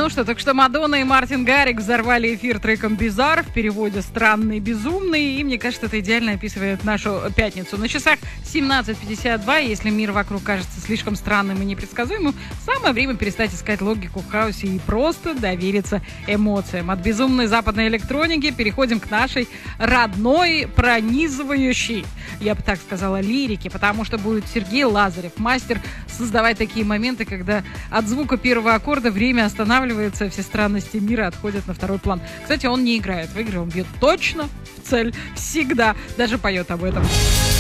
Ну что, так что Мадонна и Мартин Гаррикс взорвали эфир треком «Bizarre», в переводе «Странный, безумный», и мне кажется, это идеально описывает нашу пятницу. На часах 17:52, если мир вокруг кажется слишком странным и непредсказуемым, самое время перестать искать логику в хаосе и просто довериться эмоциям. От безумной западной электроники переходим к нашей родной, пронизывающей, я бы так сказала, лирике, потому что будет Сергей Лазарев, мастер создавать такие моменты, когда от звука первого аккорда время останавливается, все странности мира отходят на второй план. Кстати, он не играет в игры, он бьет точно в цель, всегда, даже поет об этом.